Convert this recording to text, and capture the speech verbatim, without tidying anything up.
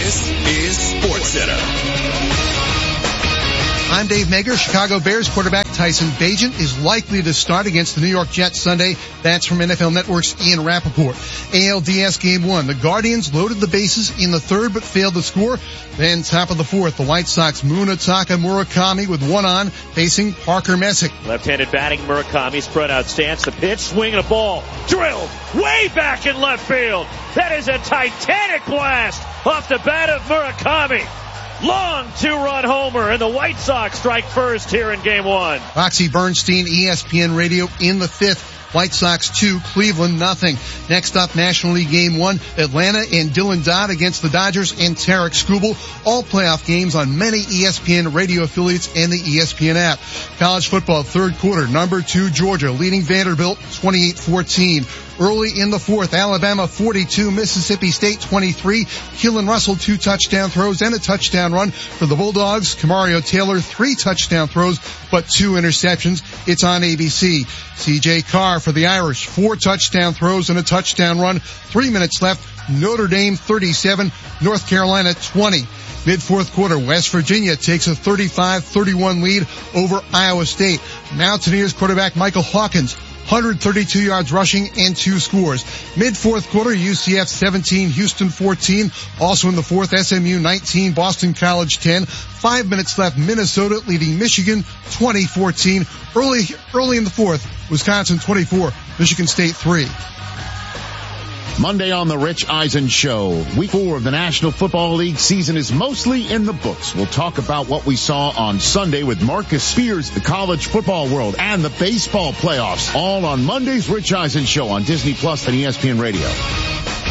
This is SportsCenter. I'm Dave Mager. Chicago Bears quarterback Tyson Bagent is likely to start against the New York Jets Sunday. That's from N F L Network's Ian Rappaport. A L D S Game one. The Guardians loaded the bases in the third but failed to score. Then top of the fourth, the White Sox Munetaka Murakami with one on facing Parker Messick. Left-handed batting Murakami, spread out stance. The pitch, swing and a ball. Drilled way back in left field. That is a titanic blast off the bat of Murakami. Long two-run homer, and the White Sox strike first here in Game one. Foxy Bernstein, E S P N Radio in the fifth. White Sox two, Cleveland nothing. Next up, National League Game one, Atlanta and Dylan Dodd against the Dodgers and Tarek Skubal. All playoff games on many E S P N radio affiliates and the E S P N app. College football, third quarter, number two Georgia leading Vanderbilt twenty-eight fourteen. Early in the fourth, Alabama forty-two, Mississippi State twenty-three. Keelan Russell, two touchdown throws and a touchdown run for the Bulldogs. Kamario Taylor, three touchdown throws, but two interceptions. It's on A B C. C J Carr for the Irish, four touchdown throws and a touchdown run. Three minutes left. Notre Dame thirty-seven, North Carolina twenty. Mid-fourth quarter, West Virginia takes a thirty-five thirty-one lead over Iowa State. Mountaineers quarterback Michael Hawkins, one hundred thirty-two yards rushing and two scores. Mid-fourth quarter, U C F seventeen, Houston fourteen. Also in the fourth, S M U nineteen, Boston College ten. Five minutes left, Minnesota leading Michigan twenty fourteen. Early, early in the fourth, Wisconsin twenty-four, Michigan State three. Monday on the Rich Eisen Show. Week four of the National Football League season is mostly in the books. We'll talk about what we saw on Sunday with Marcus Spears, the college football world, and the baseball playoffs. All on Monday's Rich Eisen Show on Disney Plus and E S P N Radio.